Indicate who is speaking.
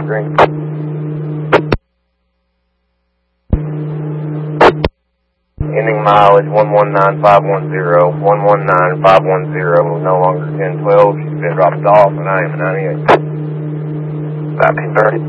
Speaker 1: Green. Ending mileage 119510, 119510, no longer 1012. She's been dropped off, and I am 98. 1930.